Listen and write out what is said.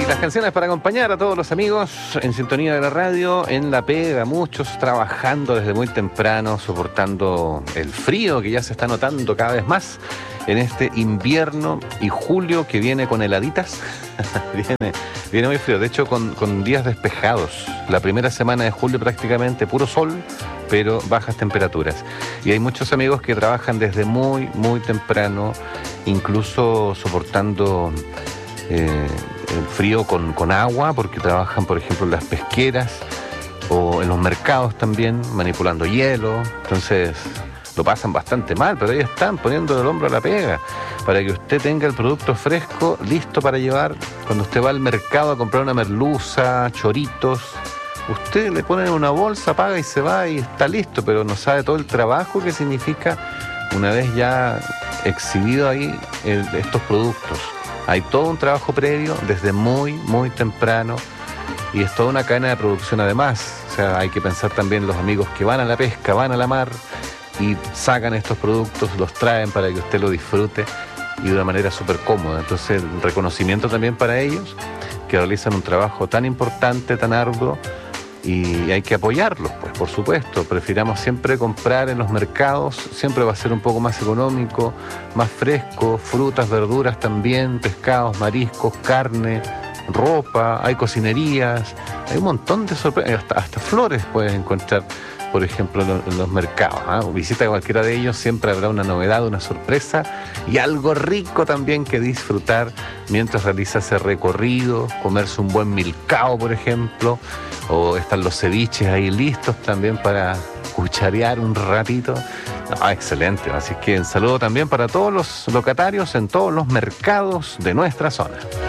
Las canciones para acompañar a todos los amigos en sintonía de la radio, en la pega, muchos trabajando desde muy temprano, soportando el frío que ya se está notando cada vez más en este invierno, y julio que viene con heladitas, viene muy frío, de hecho con días despejados. La primera semana de julio prácticamente puro sol, pero bajas temperaturas. Y hay muchos amigos que trabajan desde muy temprano, incluso soportando el frío con agua, porque trabajan, por ejemplo, en las pesqueras o en los mercados también, manipulando hielo. Entonces lo pasan bastante mal, pero ahí están poniendo el hombro a la pega para que usted tenga el producto fresco listo para llevar. Cuando usted va al mercado a comprar una merluza, choritos, usted le pone en una bolsa, paga y se va y está listo, pero no sabe todo el trabajo que significa una vez ya exhibido ahí estos productos. Hay todo un trabajo previo desde muy temprano, y es toda una cadena de producción además. O sea, hay que pensar también los amigos que van a la pesca, van a la mar y sacan estos productos, los traen para que usted lo disfrute y de una manera súper cómoda. Entonces, el reconocimiento también para ellos, que realizan un trabajo tan importante, tan arduo, y hay que apoyarlos, pues, por supuesto. Prefiramos siempre comprar en los mercados, siempre va a ser un poco más económico, más fresco, frutas, verduras también, pescados, mariscos, carne, ropa, hay cocinerías, hay un montón de sorpresas, hasta flores puedes encontrar, por ejemplo, en los mercados, ¿eh? Visita cualquiera de ellos, siempre habrá una novedad, una sorpresa y algo rico también que disfrutar mientras realiza ese recorrido, comerse un buen milcao, por ejemplo, o están los ceviches ahí listos también para cucharear un ratito. No, excelente, así que un saludo también para todos los locatarios en todos los mercados de nuestra zona.